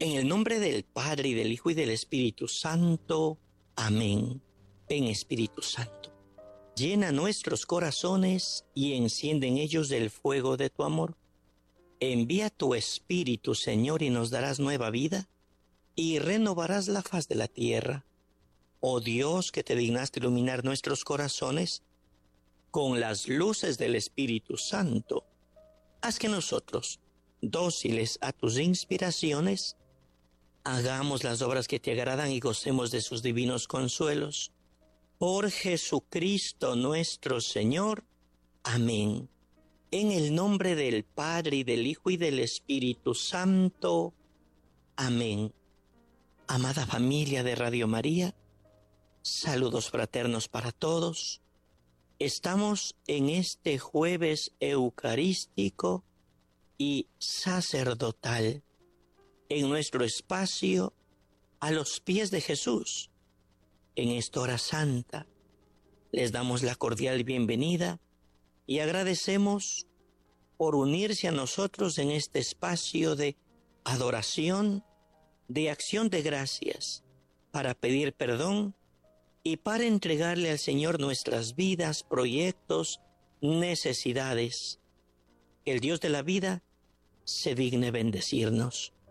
En el nombre del Padre, y del Hijo, y del Espíritu Santo. Amén. Ven, Espíritu Santo, llena nuestros corazones y enciende en ellos el fuego de tu amor. Envía tu Espíritu, Señor, y nos darás nueva vida, y renovarás la faz de la tierra. Oh Dios, que te dignaste iluminar nuestros corazones con las luces del Espíritu Santo, haz que nosotros, dóciles a tus inspiraciones, hagamos las obras que te agradan y gocemos de sus divinos consuelos. Por Jesucristo nuestro Señor. Amén. En el nombre del Padre, y del Hijo, y del Espíritu Santo. Amén. Amada familia de Radio María, saludos fraternos para todos. Estamos en este jueves eucarístico y sacerdotal, en nuestro espacio a los pies de Jesús. En esta hora santa les damos la cordial bienvenida y agradecemos por unirse a nosotros en este espacio de adoración, de acción de gracias, para pedir perdón y para entregarle al Señor nuestras vidas, proyectos, necesidades. Que el Dios de la vida se digne bendecirnos.